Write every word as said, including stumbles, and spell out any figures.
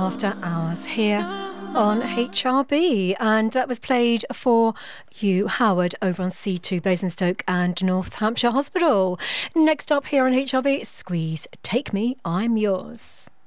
After Hours here on H R B, and that was played for you, Howard, over on C two, Basingstoke and North Hampshire Hospital. Next up here on H R B, Squeeze, Take Me, I'm Yours.